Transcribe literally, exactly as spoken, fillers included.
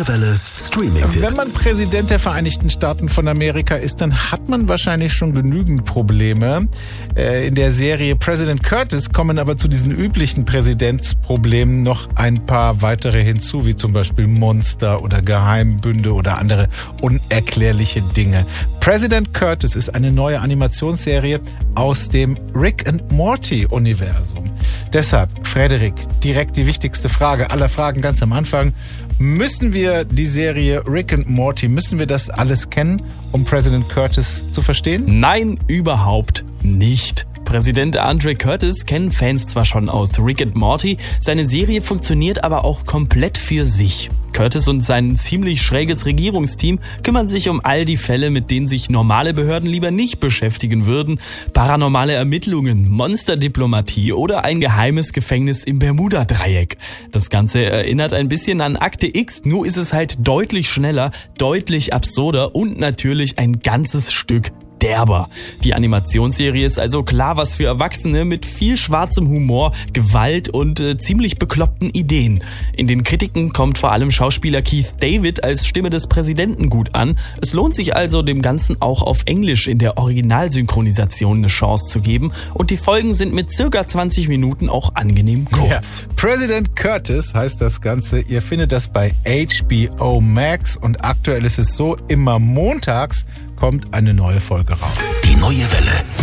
Neue Welle Streaming-Tipp. Wenn man Präsident der Vereinigten Staaten von Amerika ist, dann hat man wahrscheinlich schon genügend Probleme. Äh, in der Serie President Curtis kommen aber zu diesen üblichen Präsidentsproblemen noch ein paar weitere hinzu, wie zum Beispiel Monster oder Geheimbünde oder andere unerklärliche Dinge. President Curtis ist eine neue Animationsserie aus dem Rick and Morty-Universum. Deshalb, Frederik, direkt die wichtigste Frage aller Fragen ganz am Anfang. Müssen wir die Serie Rick and Morty, müssen wir das alles kennen, um President Curtis zu verstehen? Nein, überhaupt nicht. Präsident Andre Curtis kennen Fans zwar schon aus Rick and Morty, seine Serie funktioniert aber auch komplett für sich. Curtis und sein ziemlich schräges Regierungsteam kümmern sich um all die Fälle, mit denen sich normale Behörden lieber nicht beschäftigen würden. Paranormale Ermittlungen, Monsterdiplomatie oder ein geheimes Gefängnis im Bermuda-Dreieck. Das Ganze erinnert ein bisschen an Akte X, nur ist es halt deutlich schneller, deutlich absurder und natürlich ein ganzes Stück derber. Die Animationsserie ist also klar was für Erwachsene mit viel schwarzem Humor, Gewalt und äh, ziemlich bekloppten Ideen. In den Kritiken kommt vor allem Schauspieler Keith David als Stimme des Präsidenten gut an. Es lohnt sich also, dem Ganzen auch auf Englisch in der Originalsynchronisation eine Chance zu geben. Und die Folgen sind mit circa zwanzig Minuten auch angenehm kurz. Ja. President Curtis heißt das Ganze. Ihr findet das bei H B O Max und aktuell ist es so, immer montags kommt eine neue Folge raus. Die Neue Welle.